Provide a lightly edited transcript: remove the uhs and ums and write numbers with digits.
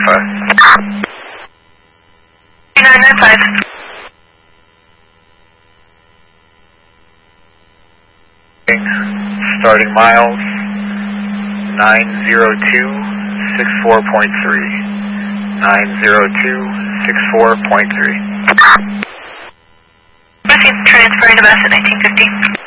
3995. Starting miles 90264.3. 90264.3. Proceed transferring to Bassett 1950.